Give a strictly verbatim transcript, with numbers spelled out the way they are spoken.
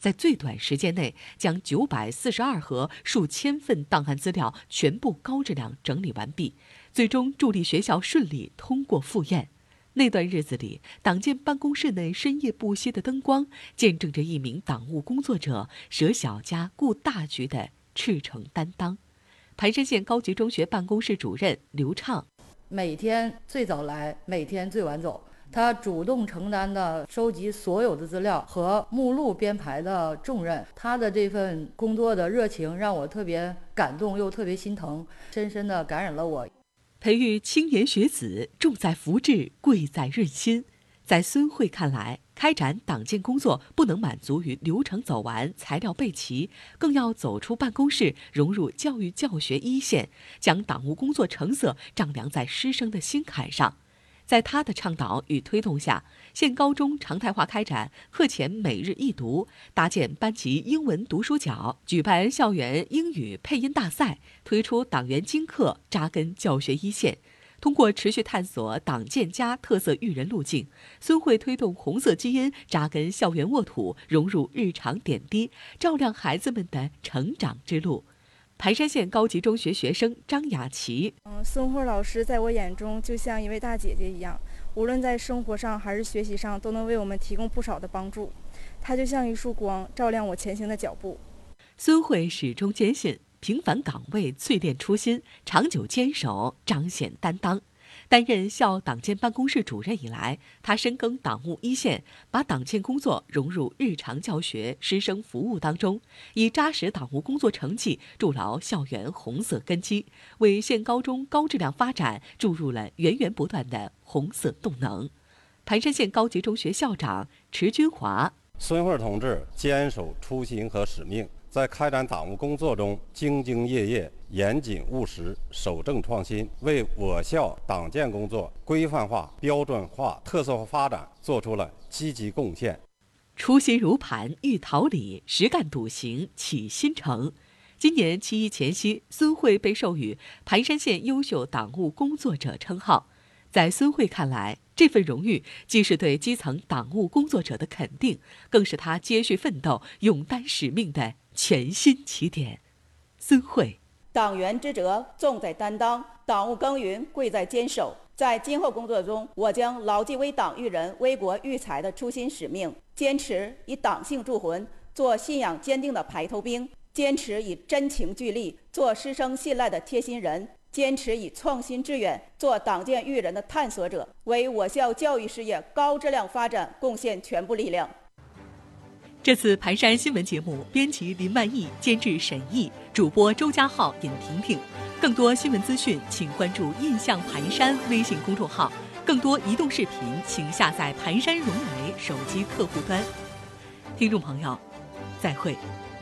在最短时间内将九百四十二盒数千份档案资料全部高质量整理完毕，最终助力学校顺利通过复验。那段日子里，党建办公室内深夜不息的灯光，见证着一名党务工作者舍小家顾大局的赤诚担当。盘山县高级中学办公室主任刘畅， 每天最早来，每天最晚走。他主动承担的收集所有的资料和目录编排的重任，他的这份工作的热情让我特别感动又特别心疼，深深地感染了我。 培育青年学子，重在福祉，贵在润心。在孙慧看来，开展党建工作不能满足于流程走完、材料备齐，更要走出办公室，融入教育教学一线，将党务工作成色丈量在师生的心坎上。在他的倡导与推动下，县高中常态化开展课前每日一读，搭建班级英文读书角，举办校园英语配音大赛，推出党员精课，扎根教学一线。通过持续探索党建家特色育人路径，孙慧推动红色基因扎根校园沃土，融入日常点滴，照亮孩子们的成长之路。盘山县高级中学学生张雅琪， 嗯，孙慧老师在我眼中就像一位大姐姐一样，无论在生活上还是学习上，都能为我们提供不少的帮助。她就像一束光，照亮我前行的脚步。 孙慧始终坚信，平凡岗位淬炼初心，长久坚守彰显担当。担任校党建办公室主任以来，他深耕党务一线，把党建工作融入日常教学、师生服务当中，以扎实党务工作成绩筑牢校园红色根基，为县高中高质量发展注入了源源不断的红色动能。盘山县高级中学校长池军华， 孙慧同志坚守初心和使命，在开展党务工作中兢兢业业、严谨务实、守正创新，为我校党建工作规范化、标准化、特色化发展做出了积极贡献。 初心如磐，欲桃李，实干笃行，启新城。今年七一前夕，孙慧被授予盘山县优秀党务工作者称号。在孙慧看来，这份荣誉既是对基层党务工作者的肯定，更是他接续奋斗、勇担使命的全新起点。孙慧， 党员职责重在担当，党务耕耘贵在坚守。在今后工作中，我将牢记为党育人、为国育才的初心使命，坚持以党性铸魂，做信仰坚定的排头兵；坚持以真情聚力，做师生信赖的贴心人；坚持以创新致远，做党建育人的探索者，为我校教育事业高质量发展贡献全部力量。 这次盘山新闻节目，编辑林万益，监制沈毅，主播周家浩、尹婷婷。更多新闻资讯，请关注印象盘山微信公众号。更多移动视频，请下载盘山融媒手机客户端。听众朋友，再会。